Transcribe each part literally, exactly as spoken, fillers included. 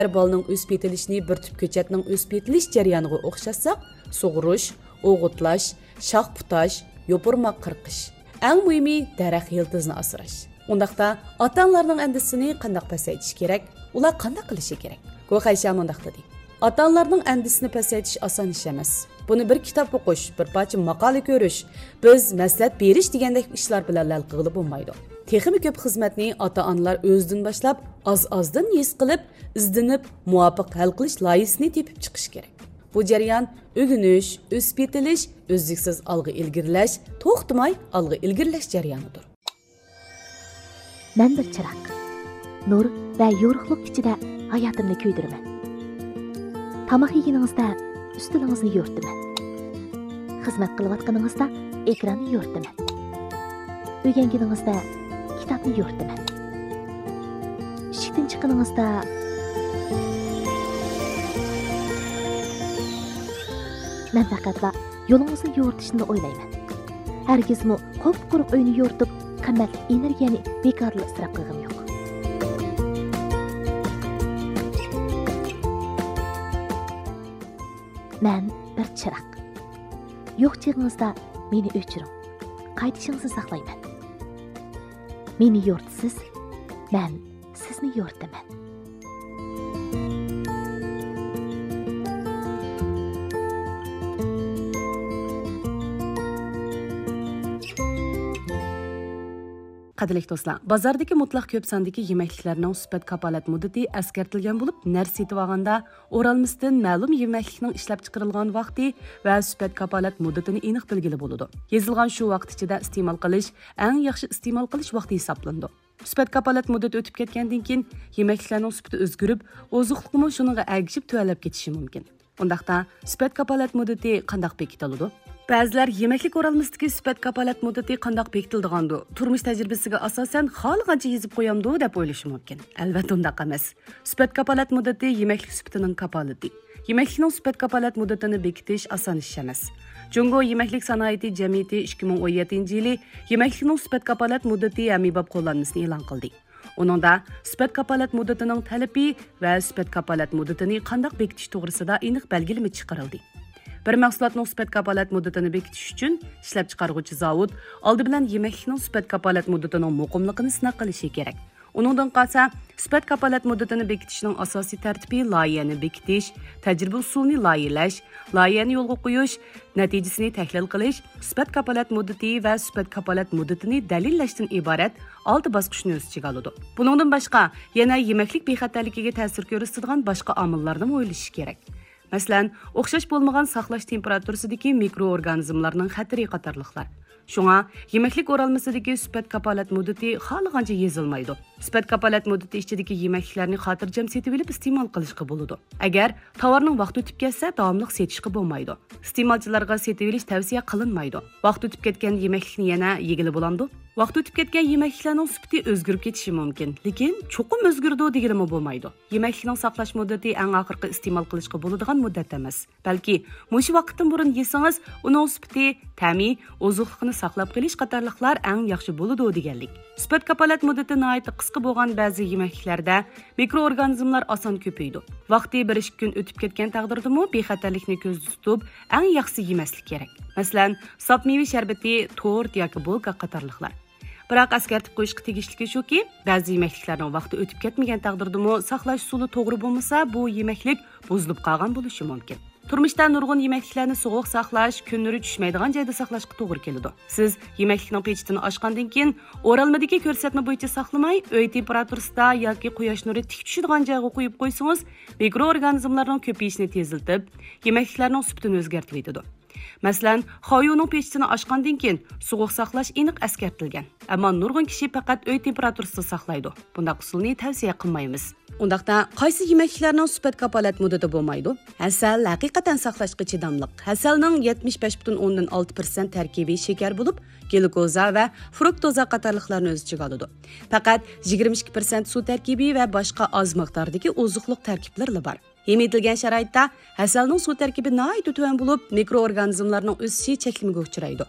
Balning o'sib yetilishini bir tüp ko'chatning o'sib yetilish jarayoniga o'xshatsak, sug'urish, o'g'itlash, shox putash, yo'pirmoq qirqish. Eng muhimi daraxt yildizni asrash. Undaqda ota-onalarning andisini qanday pasaytish kerak? Ular qanday qilishi kerak? Go'xaysha mundaq dedi. Ota-onalarning andisini pasaytish oson ish emas. Buni bir kitob o'qish, bir parcha maqola ko'rish, biz maslahat berish degandek ishlar bilan lal qilib bo'lmaydi. Texmi ko'p xizmatni ota-onalar o'zidan boshlab, oz-ozdan his qilib, izdinib, muvofiq hal qilish loyisini tepib chiqish kerak. Bu jarayon o'g'inish, o'sib yetilish, o'zliksiz olg'a ilgirlash, to'xtamay olg'a ilgirlash jarayonidir. Men bir chiroq, nur va yorug'lik ichida hayotimni kuydirman. Tamoq yeganingizda ustilingizni yo'rtaman. Xizmat qilayotganingizda ekranni yo'rtaman. O'rganganingizda kitobni yo'rtaman. Ishdan chiqqaningizda men faqatla yo'lingizni yo'rtishni o'ylayman. Hargizmi qop-quruq uyni yo'rtib, qimmat energiyani bekorli isrof qilgim yo'q. Men bir chiroq. Yo'q chig'ingizda meni o'chiring. Qaytishingizni saqlayman. Meni yo'rtisiz, men sizni yo'rtaman. Qadrli do'stlar, bozordagi mutlaq ko'p sondagi yemekliklarning sifat kapolat muddati askartilgan bo'lib, narsa setib olganda o'ralmasdan ma'lum yemeklikning ishlab chiqarilgan vaqti va sifat kapolat muddatini aniq belgilab bo'ladi. Yozilgan shu vaqt ichida iste'mol qilish eng yaxshi iste'mol qilish vaqti hisoblandi. Sifat kapolat muddati o'tib ketgandan keyin yemekliklarning sifati o'zgarib, oziqlikmi shuningga agishib tuvalab ketishi mumkin. Undaqda sifat kapolat muddati qanday bekitiladi? Ba'zilar yemeklik o'ralmasidagi sifat kapolat muddati qanday bekitildigandi? Turmush tajribasiga asosan xohlagancha yezib qo'yamdi deb o'ylashi mumkin. Albatta undaq emas. Sifat kapolat muddati yemeklik sifatining kapolati. Yemeklikning sifat kapolat muddatini bekitish oson ish emas. Jungo yemeklik sanoati jamiyati ikki ming o'n yettinchi yili yemeklikning sifat kapolat muddati amibab qo'llanmasini e'lon qildi. Uningda sifat kapolat muddatining talabi va sifat kapolat muddatini qanday bekitish to'g'risida aniq belgilama chiqarildi. Bir mahsulotning sifat kapolat muddatini bekitish uchun ishlab chiqaruvchi zavod oldi bilan yemeklikning sifat kapolat muddatining muqimligini sinab qilishi kerak. Uningdan qolsa, sifat kapolat muddatini bekitishning asosiy tartibi loyihani bekitish, tajriba usulini loyihalash, loyihani yo'lga qo'yish, natijasini tahlil qilish, sifat kapolat muddati va sifat kapolat muddatini dalillashdan iborat olti bosqichni o'z ichiga oladi. Buningdan boshqa, yana yemeklik bexatarligiga ta'sir ko'rsatadigan boshqa omillarni o'ylash kerak. Masalan, o'xshash bo'lmagan saqlash temperaturasidagi mikroorganizmlarning xatari qatorliqlar. Shunga yemeklik o'ralmasidagi sifat kapolat muddati xohlagancha yezilmaydi. Sifat kapolat muddati ichidagi yemekliklarni xotirjam setib olib iste'mol qilishga bo'ladi. Agar tovarning vaqti o'tib ketsa, davomli setishga bo'lmaydi. Iste'molchilarga setib olish tavsiya qilinmaydi. Vaqti o'tib ketgan yemeklikni yana yegili bo'ladi. Vaqti o'tib ketgan yemekliklarning sifati o'zgarib ketishi mumkin, lekin cho'qim o'zgardi deganimi bo'lmaydi. Yemeklikning saqlash muddati eng oxirgi iste'mol qilishga bo'ladigan muddat emas. Balki mush vaqtdan burun yesangiz, uning sifati, ta'mi, oziqlikni saqlab qolish qatorliqlar eng yaxshi bo'ladi deganlik. Sifat kapolat muddati nihoyatda qisqa bo'lgan ba'zi yemekliklarda mikroorganizmlar oson ko'paydi. Vaqti bir ikki kun o'tib ketgan taqdirdami bexatarlikni ko'zda tutib, eng yaxshisi yemaslik kerak. Masalan, sop meva sharbati, tort yoki bulka qatorliqlar. Biroq eskartib qo'yishga tegishli shuki, ba'zi yemekliklarning vaqti o'tib ketmagan taqdirdami saqlash usuli to'g'ri bo'lmasa, bu yemeklik buzilib qolgan bo'lishi mumkin. Turmushda nurg'un yemekliklarni sovuq saqlash, kun nuri tushmaydigan joyda saqlashga to'g'ri keladi. Siz yemeklikning pechitini ochgandan keyin o'ralmadagi ko'rsatma bo'yicha saqlamay, uy temperaturasida yoki quyosh nuri tik tushadigan joyga qo'yib qo'ysangiz, mikroorganizmlarning ko'payishini tezlatib, yemekliklarning sifatini o'zgartirib etadi. Masalan, xoyuning pechitini ochgandan keyin sovuq saqlash aniq eskartilgan. Ammo nurg'un kishi faqat uy temperaturasida saqlaydi. Bunday usulni tavsiya qilmaymiz. Undaqda qaysi yemekliklarning sifat kapolat muddati bo'lmaydi? Asal haqiqatan saqlashga chidamliq. Asalning yetmish besh butun o'ndan olti persent tarkibiy shakar bo'lib, glukoza va fruktoza qatorliqlarni o'z ichiga oladi. Faqat yigirma ikki persent suv tarkibi va boshqa oz miqdordagi oziqlik tarkiblari bor. Yemitilgan sharoitda asalning suv tarkibi nihoyat tuvan bo'lib, mikroorganizmlarning o'sishi cheklimga uchraydi.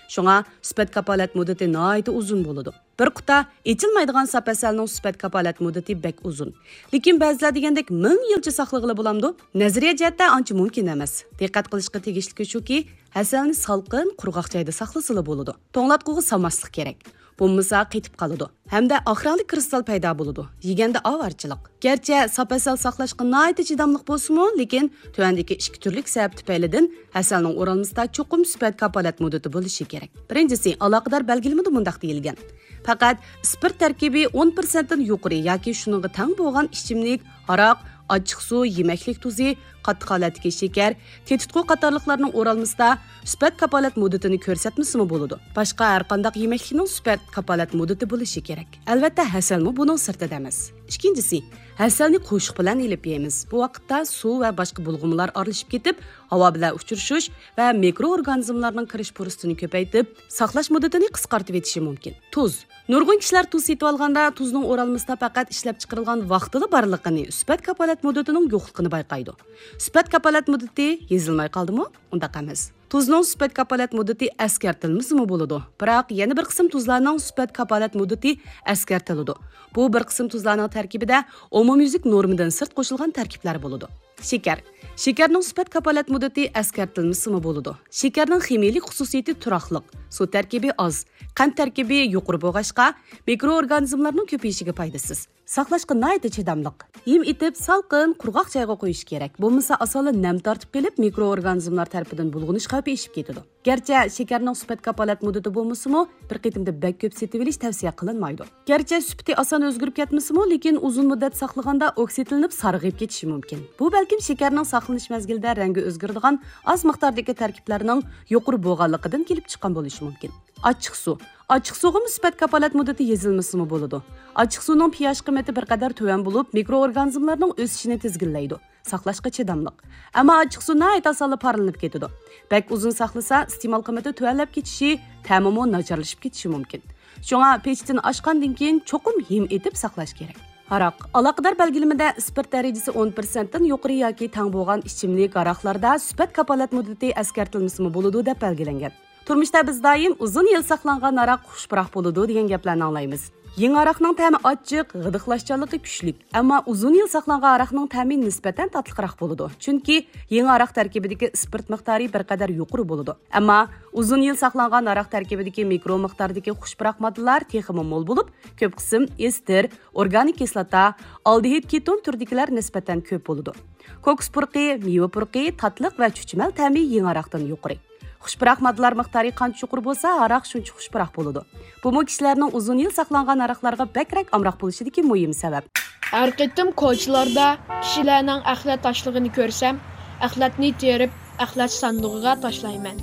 Şuna süpət kapalat muddəti nəhayət uzun boludu. Bir quta içilmaydigan sap asalning süpət kapalat muddəti bək uzun. Lekin ba'zilar degandek ming yilcha saqlag'ili bo'lamdi. Nazariya jihatda ancha mumkin emas. Diqqat qilishga tegishli shuki, asalni salqin, qurg'oq joyda saqlasila bo'ladi. To'nglatquga samaslik kerak. Bo'lmasa qetib qoladi. Hamda oxirali kristal paydo bo'ladi. Yeganda avarchilik. Garchi sap asal saqlashga nihoyat chidamliq bo'lsa-mu, lekin tuvandagi ikki turlik sabab tufaylidan asalning o'ralmasida cho'qim süpət kapalat muddati bo'lishi kerak. Birinchisi, aloqador belgilamada mundaq deyilgan. Faqat spirt tarkibi o'n foiz dan yuqori yoki shuningga teng bo'lgan ichimlik, aroq, ochiq suv, yemeklik tuzi, qattiq holatdagi shakar, tetitqu qatorliqlarning o'ralmasida süpət kapalat muddatini ko'rsatmasimi bo'ladi. Boshqa har qanday yemeklikning süpət kapalat muddati bo'lishi kerak. Albatta, hasalmi buning sirtida emas. Ikkinchisi, hasalni qo'shiq bilan elib yeymiz. Bu vaqtda suv va boshqa bulg'umlar aralashib ketib, havo bilan uchrashish va mikroorganizmlarning kirish fursatini ko'paytib, saqlash muddatini qisqartib etishi mumkin. Tuz. Nurg'un kishilar tuz yetib olganda tuzning o'ralmasida faqat ishlab chiqarilgan vaqtida borligini, süpət kapalat muddatining yo'qligini bayqaydi. Süpət kapalat muddati yezilmay qoldimi? Unda emas. Tuzning süpət kapalat muddati askartilmasimi bo'ladi. Biroq yana bir qism tuzlarning süpət kapalat muddati askartiladi. Bu bir qism tuzlarning tarkibida umumyuzlik normadan sirt qo'shilgan tarkiblar bo'ladi. Shakar. Shakarning süpət kapalat muddati askartilmasimi bo'ladi. Shakarning ximiyalik xususiyati turaqliq, suv tarkibi oz, qand tarkibi yuqori bo'lg'achqa mikroorganizmlarning ko'payishiga foydasiz. Saqlashga nihoyat chidamliq. Yem etib salqin, qurg'oq joyga qo'yish kerak. Bo'lmasa asoli nam tortib kelib, mikroorganizmlar tarafidan bulg'unish xavfi eshib ketadi. Garchi shakarning süpət kapalat muddati bo'lmasa-mu, bir qitimda bak ko'p setib olish tavsiya qilinmaydi. Garchi süpti oson o'zgarib ketmasa-mu, lekin uzun muddat saqlaganda oksidalanib sarg'ayib ketishi mumkin. Bu balkim shakarning saqlanish mezgilida rangi o'zgaradigan oz miqdordagi tarkiblarning yuqori bo'lganligidan kelib chiqqan bo'lishi mumkin. Ochiq suv. Ochiq suvga süpət kapalat muddati yezilmasimi bo'ladi. Ochiq suvning pH qiymati bir qadar tuvan bo'lib, mikroorganizmlarning o'sishini tizginlaydi. Saqlashga chidamliq. Ammo ochiq suv nihoyat osonli paralanib ketadi. Bak uzun saqlasa, iste'mol qiymati tuvanlab ketishi, ta'mimi nacharlashib ketishi mumkin. Shunga pechdan oshgandan keyin cho'qim yem etib saqlash kerak. Aroq. Aloqador belgilamada spirt darajasi o'n foiz dan yuqori yoki teng bo'lgan ichimlik aroqlarda süpət kapalat muddati askartilmasimi bo'ladi deb belgilangan. Turmuşda biz doim uzun yil saqlangan aroq xushbiroq bo'ladi degan gaplarni anglaymiz. Yangi aroqning ta'mi ochiq, g'idiqlashchanligi kuchli, ammo uzun yil saqlangan aroqning ta'mi nisbatan tatliqroq bo'ladi. Chunki yangi aroq tarkibidagi spirt miqdori bir qadar yuqori bo'ladi. Ammo uzun yil saqlangan aroq tarkibidagi mikro miqdordagi xushbiroq moddalar texmi mo'l bo'lib, ko'p qism ester, organik kislota, aldehid keton turdikilar nisbatan ko'p bo'ladi. Kokos purqi, meva purqi, tatliq va chuchmal ta'mi yangi aroqdan yuqori. Xushbiroq moddalar miqdori qancha yuqori bo'lsa, aroq shuncha xushbiroq bo'ladi. Bu mu kishilarning uzun yil saqlangan aroqlarga bakrak amroq bo'lishidagi muhim sabab. Har qitim ko'chalarda kishilarning axlat tashlig'ini ko'rsam, axlatni terib, axlat sandig'iga tashlayman.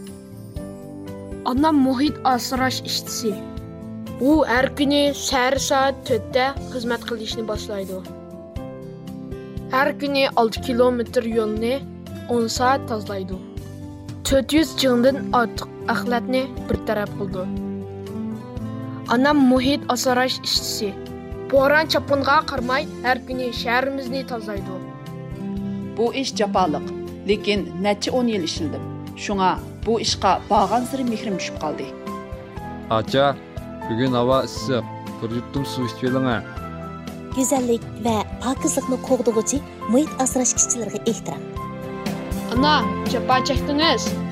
Onam muhit asrash ishchisi. U har kuni sahar soat to'rtda xizmat qilishni boshlaydi. Har kuni olti kilometr yo'lni o'n soat tozalaydi. to'rt yuz jingdan ortiq axlatni bir taraf qildi. Onam muhit asrash ishchisi. Bo'ron chapinga qarmay har kuni shaharimizni tozalaydi. Bu ish jafoliq, lekin necha o'n yil ishildim. Shunga bu ishqa bag'an siri mehrim tushib qoldi. Acha, bugun havo issiq. Bir yuttum suv ichib oling. Go'zallik va pokizlikni qo'g'dug'uchi muhit asrash ishchilariga ehtirom. Ana, chapa chekdingiz.